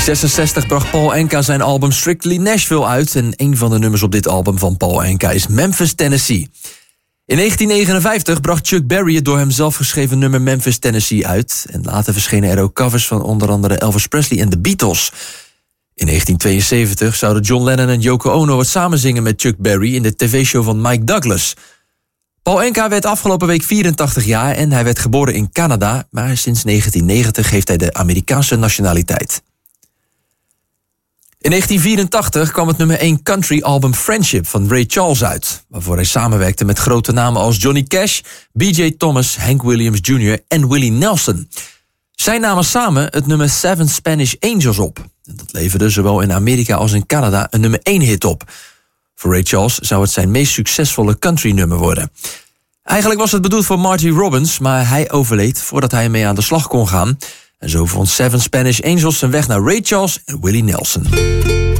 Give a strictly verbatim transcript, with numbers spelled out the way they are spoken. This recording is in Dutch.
zesenzestig bracht Paul Anka zijn album Strictly Nashville uit. En een van de nummers op dit album van Paul Anka is Memphis, Tennessee. In negentien negenenvijftig bracht Chuck Berry het door hem zelf geschreven nummer Memphis, Tennessee uit. En later verschenen er ook covers van onder andere Elvis Presley en de Beatles. In negentien tweeënzeventig zouden John Lennon en Yoko Ono het samen zingen met Chuck Berry in de tv-show van Mike Douglas. Paul Anka werd afgelopen week vierentachtig jaar en hij werd geboren in Canada, maar sinds negentien negentig heeft hij de Amerikaanse nationaliteit. In negentien vierentachtig kwam het nummer één country album Friendship van Ray Charles uit, waarvoor hij samenwerkte met grote namen als Johnny Cash, B J Thomas, Hank Williams junior en Willie Nelson. Zij namen samen het nummer Seven Spanish Angels op. En dat leverde zowel in Amerika als in Canada een nummer één hit op. Voor Ray Charles zou het zijn meest succesvolle country nummer worden. Eigenlijk was het bedoeld voor Marty Robbins, maar hij overleed voordat hij ermee aan de slag kon gaan. En zo vond Seven Spanish Angels zijn weg naar Ray Charles en Willie Nelson.